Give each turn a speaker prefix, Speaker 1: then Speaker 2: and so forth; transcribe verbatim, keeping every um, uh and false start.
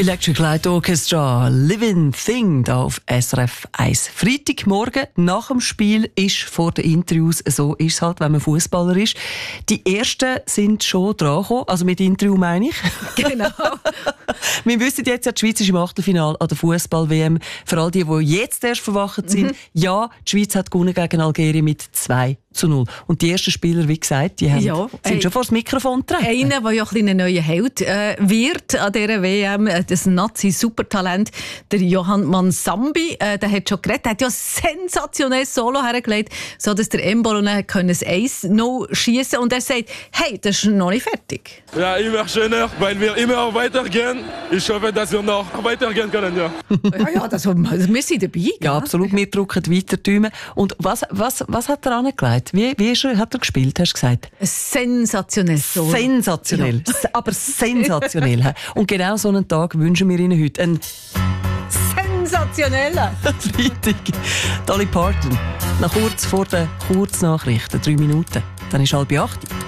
Speaker 1: Electric Light Orchestra, Living Thing, da auf S R F eins. Freitagmorgen nach dem Spiel ist vor den Interviews, so ist es halt, wenn man Fußballer ist. Die ersten sind schon dran gekommen, also mit Interview meine ich.
Speaker 2: Genau.
Speaker 1: Wir wissen jetzt ja, die Schweiz ist im Achtelfinale an der Fußball-W M. Für all die, die jetzt erst verwacht sind, mhm. ja, die Schweiz hat gewonnen gegen Algerien mit zwei zu null. Und die ersten Spieler, wie gesagt, die haben,
Speaker 2: ja,
Speaker 1: sind
Speaker 2: ey,
Speaker 1: schon vor das Mikrofon getreten.
Speaker 2: Einer, der ja ein, ein neuer Held äh, wird an dieser W M, das Nazi-Supertalent, der Johann Mansambi, äh, der hat schon geredet, der hat ja ein sensationelles Solo hergelegt, sodass der Embolo das eins null schiessen und er sagt, hey, das ist noch nicht fertig.
Speaker 3: Ja, immer schöner, weil wir immer weitergehen. Ich hoffe, dass wir noch weitergehen können, ja.
Speaker 2: ja, ja, das, wir sind dabei.
Speaker 1: Ja, ja, absolut, wir drücken weiter die Daumen. Und was, was, was hat er angelegt? Wie, wie ist er, hat er gespielt, hast du gesagt?
Speaker 2: Sensationell. So.
Speaker 1: Sensationell, ja. Aber sensationell. Und genau so einen Tag wünschen wir Ihnen heute. Ein
Speaker 2: sensationeller
Speaker 1: Freitag. Dolly Parton. Nach kurz vor den Kurznachrichten, drei Minuten. Dann ist halb acht.